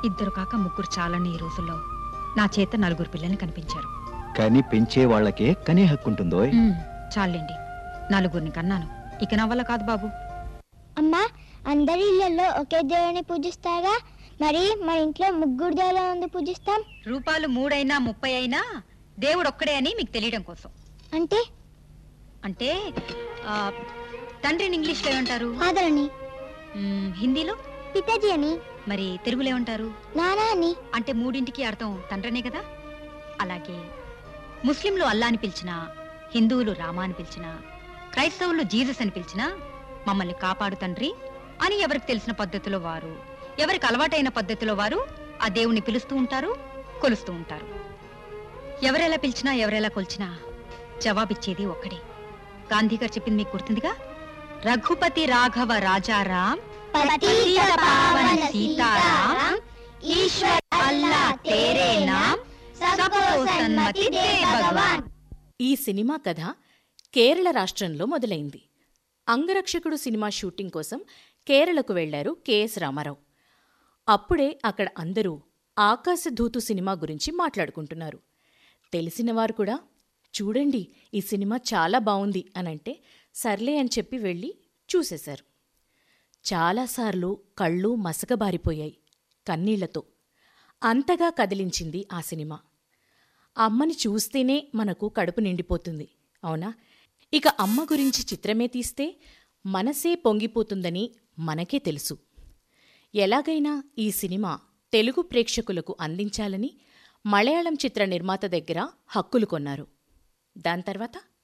ఇద్దరు కాక ముగ్గురు చాలని ఈ రోజుల్లో నా చేత 4 పిల్లల్ని కనిపించారు. కానీ పెంచే వాళ్ళకే కనే హక్కు ఉంటుందో. చాలండి, 4 కన్నాను. ఇక నా వల్ల కాదు బాబు. అమ్మా, అందరి ఇళ్లలో ఒకే దేవుని పూజిస్తారా? మరి మన ఇంట్లో 3 దేవులను ఎందుకు పూజిస్తాం? రూపాలు 3 అయినా 30 అయినా దేవుడు ఒక్కడే అని మీకు తెలియడం కోసం. అంటే అంటే తండ్రిని ఇంగ్లీష్లో ఏమంటారు? ఫాదర్ అని. హిందీలో పితాజీ అని. మరి తెలుగులో ఏమంటారు? నానా అని. అంటే 3ంటికి అర్థం తండ్రనే కదా. అలాగే ముస్లింలు అల్లా అని పిలిచినా, హిందువులు రామా అని పిలిచినా, క్రైస్తవులు జీసస్ అని పిలిచినా మమ్మల్ని కాపాడు తండ్రి అని ఎవరికి తెలిసిన పద్ధతిలో వారు, ఎవరికి అలవాటైన పద్ధతిలో వారు ఆ దేవుణ్ణి పిలుస్తూ ఉంటారు, కొలుస్తూ ఉంటారు. ఎవరెలా పిలిచినా ఎవరెలా కొలిచినా జవాబిచ్చేది ఒక్కడే. గాంధీ గారు చెప్పింది మీకు గుర్తుందిగా, రఘుపతి రాఘవ రాజారాం పతిత పావన సీతారాం ఈశ్వర్ అల్లా తేరే నామ్ సబ్కో సన్మతి దే భగవాన్. ఈ సినిమా కథ కేరళ రాష్ట్రంలో మొదలైంది. అంగరక్షకుడు సినిమా షూటింగ్ కోసం కేరళకు వెళ్లారు కెఎస్ రామారావు. అప్పుడే అక్కడ అందరూ ఆకాశధూతు సినిమా గురించి మాట్లాడుకుంటున్నారు. తెలిసినవారు కూడా చూడండి, ఈ సినిమా చాలా బావుంది అనంటే సర్లే అని చెప్పి వెళ్ళి చూసేశారు. చాలాసార్లు కళ్ళు మసకబారిపోయాయి కన్నీళ్లతో. అంతగా కదిలించింది ఆ సినిమా. అమ్మని చూస్తేనే మనకు కడుపు నిండిపోతుంది, అవునా? ఇక అమ్మ గురించి చిత్రమే తీస్తే మనసే పొంగిపోతుందని మనకే తెలుసు. ఎలాగైనా ఈ సినిమా తెలుగు ప్రేక్షకులకు అందించాలని మలయాళం చిత్ర నిర్మాత దగ్గర హక్కులు కొన్నారు. దాని తర్వాత